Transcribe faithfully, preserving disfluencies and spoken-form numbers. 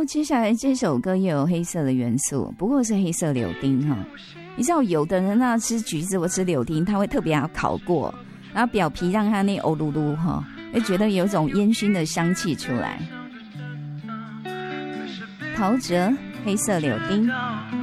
后接下来这首歌也有黑色的元素，不过是黑色柳丁哈。你知道有的人啊吃橘子或吃柳丁，他会特别要烤过，然后表皮让它那欧噜噜哈，会觉得有一种烟熏的香气出来。陶喆黑色柳丁。